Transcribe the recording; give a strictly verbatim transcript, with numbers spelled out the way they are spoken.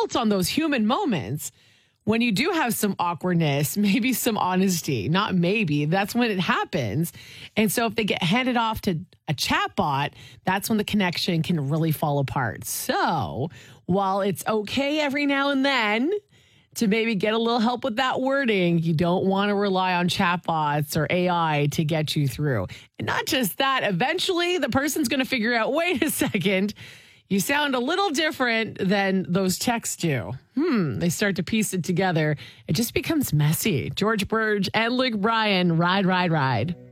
built on those human moments. When you do have some awkwardness, maybe some honesty, not maybe, that's when it happens. And so if they get handed off to a chatbot, that's when the connection can really fall apart. So while it's okay every now and then to maybe get a little help with that wording, you don't want to rely on chatbots or A I to get you through. And not just that, eventually the person's going to figure out, wait a second, you sound a little different than those texts do. Hmm, they start to piece it together. It just becomes messy. George Burge and Luke Bryan, Ride, Ride, Ride.